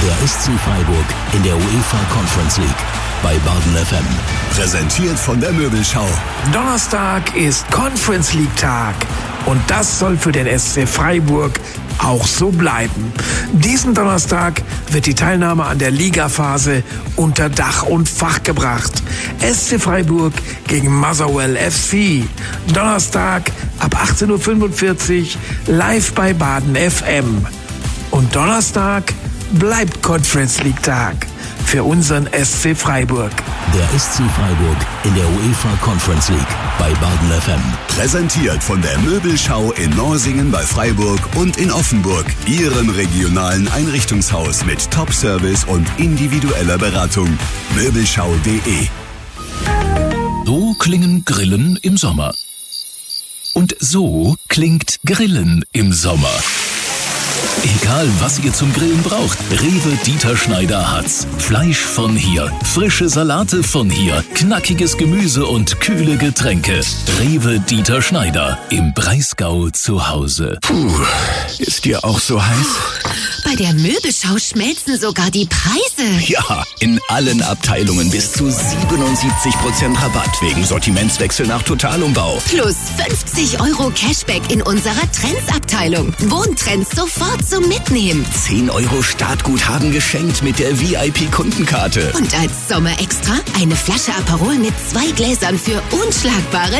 Der SC Freiburg in der UEFA Conference League bei Baden FM. Präsentiert von der Möbelschau. Donnerstag ist Conference League Tag und das soll für den SC Freiburg auch so bleiben. Diesen Donnerstag wird die Teilnahme an der Ligaphase unter Dach und Fach gebracht. SC Freiburg gegen Motherwell FC. Donnerstag ab 18:45 Uhr live bei Baden FM. Und Donnerstag bleibt Conference League Tag für unseren SC Freiburg. Der SC Freiburg in der UEFA Conference League bei Baden FM. Präsentiert von der Möbelschau in Norsingen bei Freiburg und in Offenburg. Ihrem regionalen Einrichtungshaus mit Top-Service und individueller Beratung. Möbelschau.de. So klingen Grillen im Sommer. Und so klingt Grillen im Sommer. Egal, was ihr zum Grillen braucht, Rewe Dieter Schneider hat's. Fleisch von hier, frische Salate von hier, knackiges Gemüse und kühle Getränke. Rewe Dieter Schneider im Breisgau zu Hause. Puh, ist dir auch so heiß? Bei der Möbelschau schmelzen sogar die Preise. Ja, in allen Abteilungen bis zu 77% Rabatt wegen Sortimentswechsel nach Totalumbau. Plus 50 € Cashback in unserer Trends-Abteilung. Wohntrends sofort zum Mitnehmen. 10 € Startguthaben geschenkt mit der VIP-Kundenkarte. Und als Sommerextra eine Flasche Aperol mit 2 Gläsern für unschlagbare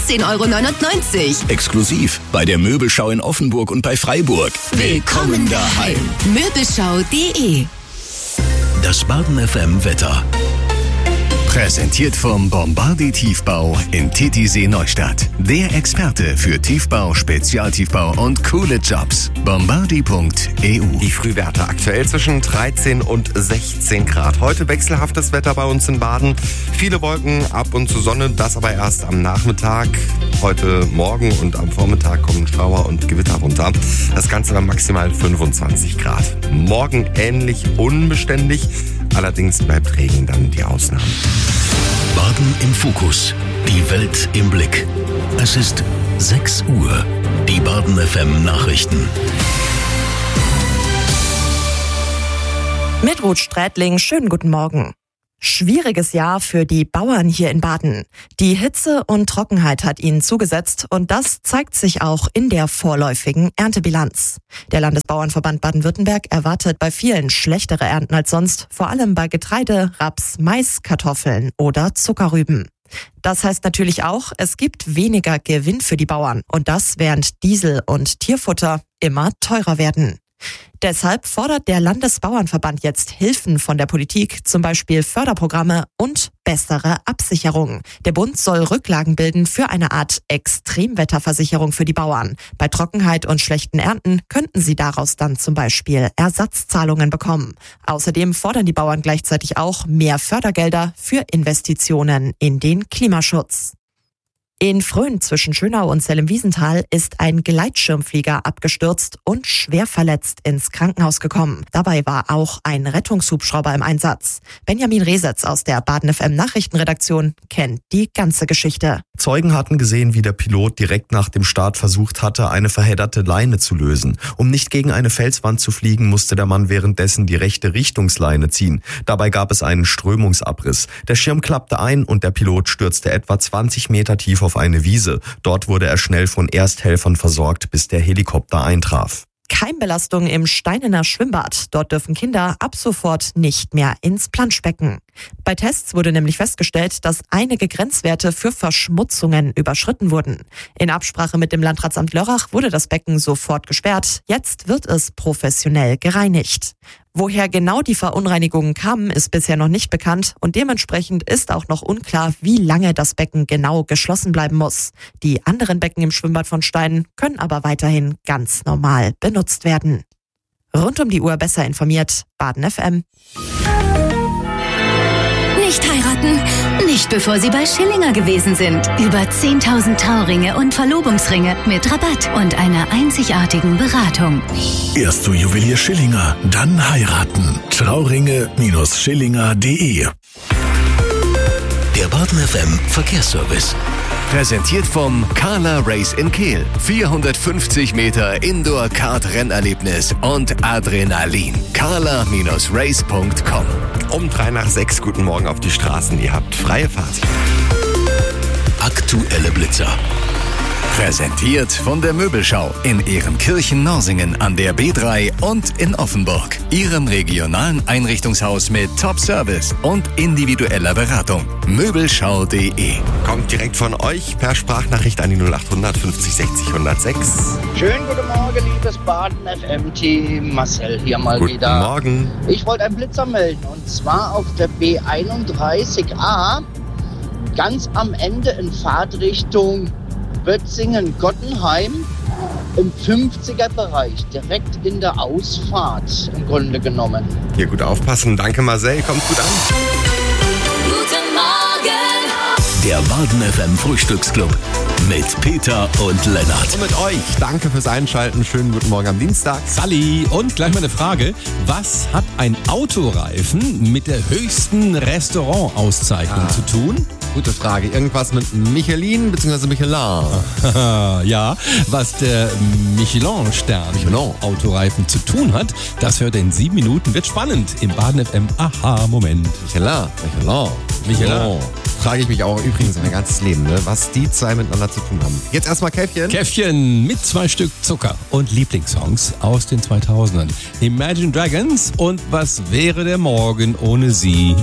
13,99 €. Exklusiv bei der Möbelschau in Offenburg und bei Freiburg. Willkommen daheim. Möbelschau.de. Das Baden FM Wetter. Präsentiert vom Bombardier Tiefbau in Titisee Neustadt. Der Experte für Tiefbau, Spezialtiefbau und coole Jobs. Bombardier.eu. Die Frühwerte aktuell zwischen 13 und 16 Grad. Heute wechselhaftes Wetter bei uns in Baden. Viele Wolken, ab und zu Sonne, das aber erst am Nachmittag. Heute Morgen und am Vormittag kommen Schauer und Gewitter runter. Das Ganze dann maximal 25 Grad. Morgen ähnlich unbeständig. Allerdings bleibt Regen dann die Ausnahme. Baden im Fokus. Die Welt im Blick. Es ist 6 Uhr. Die Baden FM Nachrichten. Mit Ruth Strätling, schönen guten Morgen. Schwieriges Jahr für die Bauern hier in Baden. Die Hitze und Trockenheit hat ihnen zugesetzt und das zeigt sich auch in der vorläufigen Erntebilanz. Der Landesbauernverband Baden-Württemberg erwartet bei vielen schlechtere Ernten als sonst, vor allem bei Getreide, Raps, Mais, Kartoffeln oder Zuckerrüben. Das heißt natürlich auch, es gibt weniger Gewinn für die Bauern und das während Diesel und Tierfutter immer teurer werden. Deshalb fordert der Landesbauernverband jetzt Hilfen von der Politik, zum Beispiel Förderprogramme und bessere Absicherungen. Der Bund soll Rücklagen bilden für eine Art Extremwetterversicherung für die Bauern. Bei Trockenheit und schlechten Ernten könnten sie daraus dann zum Beispiel Ersatzzahlungen bekommen. Außerdem fordern die Bauern gleichzeitig auch mehr Fördergelder für Investitionen in den Klimaschutz. In Fröhn zwischen Schönau und Zell-im-Wiesental ist ein Gleitschirmflieger abgestürzt und schwer verletzt ins Krankenhaus gekommen. Dabei war auch ein Rettungshubschrauber im Einsatz. Benjamin Resetz aus der Baden FM Nachrichtenredaktion kennt die ganze Geschichte. Zeugen hatten gesehen, wie der Pilot direkt nach dem Start versucht hatte, eine verhedderte Leine zu lösen. Um nicht gegen eine Felswand zu fliegen, musste der Mann währenddessen die rechte Richtungsleine ziehen. Dabei gab es einen Strömungsabriss. Der Schirm klappte ein und der Pilot stürzte etwa 20 Meter tief auf eine Wiese. Dort wurde er schnell von Ersthelfern versorgt, bis der Helikopter eintraf. Keimbelastung im Steinener Schwimmbad. Dort dürfen Kinder ab sofort nicht mehr ins Planschbecken. Bei Tests wurde nämlich festgestellt, dass einige Grenzwerte für Verschmutzungen überschritten wurden. In Absprache mit dem Landratsamt Lörrach wurde das Becken sofort gesperrt. Jetzt wird es professionell gereinigt. Woher genau die Verunreinigungen kamen, ist bisher noch nicht bekannt und dementsprechend ist auch noch unklar, wie lange das Becken genau geschlossen bleiben muss. Die anderen Becken im Schwimmbad von Steinen können aber weiterhin ganz normal benutzt werden. Rund um die Uhr besser informiert, Baden FM. Nicht heiraten? Nicht bevor Sie bei Schillinger gewesen sind. Über 10.000 Trauringe und Verlobungsringe mit Rabatt und einer einzigartigen Beratung. Erst zu Juwelier Schillinger, dann heiraten. Trauringe-schillinger.de. Der Baden FM Verkehrsservice. Präsentiert vom Carla Race in Kehl. 450 Meter Indoor-Kart-Rennerlebnis und Adrenalin. carla-race.com. Um 5:03, guten Morgen auf die Straßen. Ihr habt freie Fahrt. Aktuelle Blitzer. Präsentiert von der Möbelschau in Ehrenkirchen-Norsingen an der B3 und in Offenburg. Ihrem regionalen Einrichtungshaus mit Top-Service und individueller Beratung. Möbelschau.de. Kommt direkt von euch per Sprachnachricht an die 0800 50 60 106. Schönen guten Morgen, liebes Baden-FM-Team. Marcel hier mal Guten wieder. Morgen. Ich wollte einen Blitzer melden und zwar auf der B31a. Ganz am Ende in Fahrtrichtung Bötzingen-Gottenheim im 50er-Bereich, direkt in der Ausfahrt im Grunde genommen. Hier gut aufpassen. Danke Marcel, kommt gut an. Guten Morgen! Der Baden FM Frühstücksclub mit Peter und Lennart. Und mit euch. Danke fürs Einschalten. Schönen guten Morgen am Dienstag. Sally, und gleich mal eine Frage. Was hat ein Autoreifen mit der höchsten Restaurantauszeichnung zu tun? Gute Frage. Irgendwas mit Michelin bzw. Michelin. Ja, was der Michelin-Stern Autoreifen zu tun hat, das hört ihr in 7 Minuten. Wird spannend im Baden FM. Aha-Moment. Michelin. Frage ich mich auch übrigens mein ganzes Leben, ne? Was die zwei miteinander zu tun haben. Jetzt erstmal Käffchen. Käffchen mit 2 Stück Zucker und Lieblingssongs aus den 2000ern. Imagine Dragons und Was wäre der Morgen ohne sie?